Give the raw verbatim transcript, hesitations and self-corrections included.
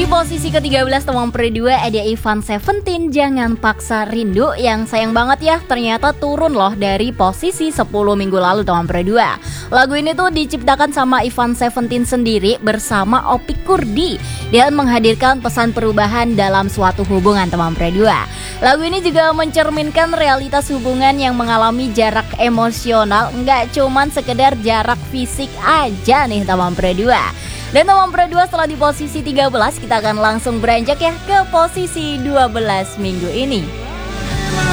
posisi ke tiga belas teman pre dua ada Ivan Seventeen, Jangan Paksa Rindu, yang sayang banget ya ternyata turun loh dari posisi sepuluh minggu lalu teman pre dua. Lagu ini tuh diciptakan sama Ivan Seventeen sendiri bersama Opi Kurdi dan menghadirkan pesan perubahan dalam suatu hubungan teman pre dua. Lagu ini juga mencerminkan realitas hubungan yang mengalami jarak emosional, nggak cuman sekedar jarak fisik aja nih teman pre dua. Dan teman pre dua setelah di posisi tiga belas, kita akan langsung beranjak ya ke posisi dua belas minggu ini.